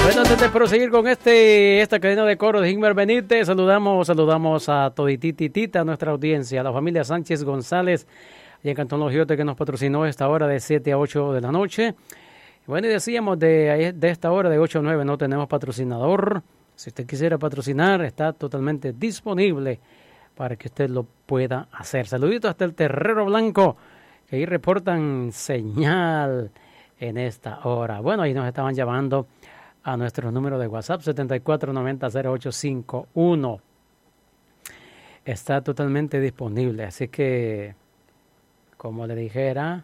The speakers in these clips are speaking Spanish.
Bueno, antes de proseguir con esta cadena de coro de Gilmer Benítez, saludamos a todititita, nuestra audiencia, a la familia Sánchez González y en Cantón Los Giotes, que nos patrocinó esta hora de 7 a 8 de la noche. Bueno, y decíamos de esta hora de 8 a 9 no tenemos patrocinador. Si usted quisiera patrocinar, está totalmente disponible para que usted lo pueda hacer. Saluditos hasta el Terrero Blanco, que ahí reportan señal en esta hora. Bueno, ahí nos estaban llamando a nuestro número de WhatsApp 74900851. Está totalmente disponible, así que, como le dijera,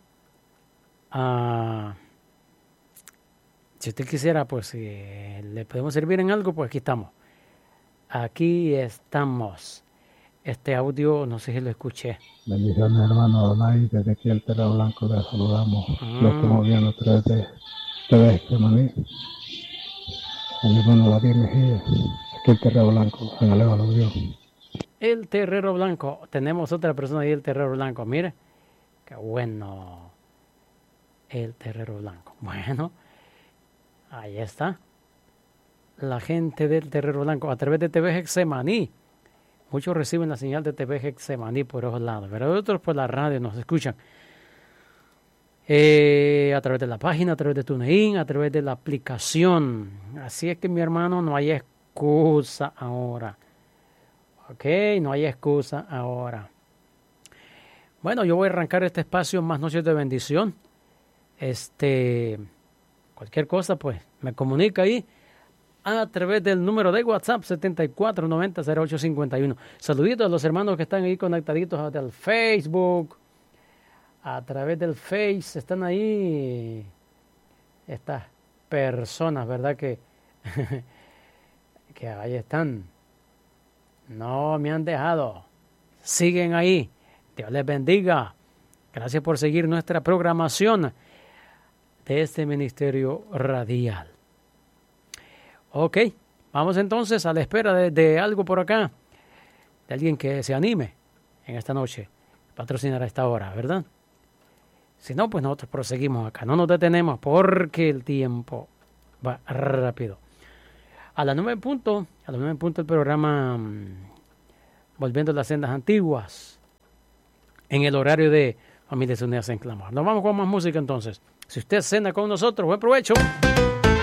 si usted quisiera, pues si le podemos servir en algo, pues aquí estamos. Aquí estamos. Este audio, no sé si lo escuché. Bendiciones, hermano Donay, desde aquí el Terrero Blanco le saludamos. Lo estamos viendo a través de TV Maní. El hermano David Mejía, aquí el Terrero Blanco, en Alejo lo vio. El Terrero Blanco, tenemos otra persona ahí, el Terrero Blanco, mire, qué bueno, el Terrero Blanco. Bueno, ahí está, la gente del Terrero Blanco, a través de TV Getsemaní. Muchos reciben la señal de TV Getsemaní por esos lados, pero otros por la radio nos escuchan. A través de la página, a través de TuneIn, a través de la aplicación. Así es que, mi hermano, no hay excusa ahora. Ok, no hay excusa ahora. Bueno, yo voy a arrancar este espacio Más Noches de Bendición. Cualquier cosa, pues, me comunica ahí a través del número de WhatsApp 74900851. Saluditos a los hermanos que están ahí conectaditos del Facebook. A través del Face están ahí estas personas, ¿verdad? Que ahí están. No me han dejado. Siguen ahí. Dios les bendiga. Gracias por seguir nuestra programación de este ministerio radial. Ok, vamos entonces a la espera de algo por acá. De alguien que se anime en esta noche. Patrocinar a esta hora, ¿verdad? Si no, pues nosotros proseguimos acá. No nos detenemos porque el tiempo va rápido. A las 9:00, el programa Volviendo a las Sendas Antiguas, en el horario de Familias Unidas en Clamor. Nos vamos con más música entonces. Si usted cena con nosotros, buen provecho.